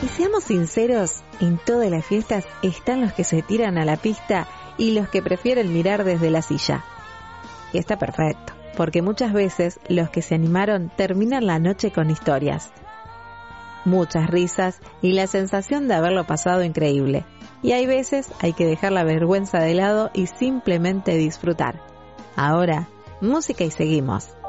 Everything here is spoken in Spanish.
Y seamos sinceros, en todas las fiestas están los que se tiran a la pista y los que prefieren mirar desde la silla. Y está perfecto, porque muchas veces los que se animaron terminan la noche con historias. Muchas risas y la sensación de haberlo pasado increíble. Y hay veces hay que dejar la vergüenza de lado y simplemente disfrutar. Ahora, música y seguimos.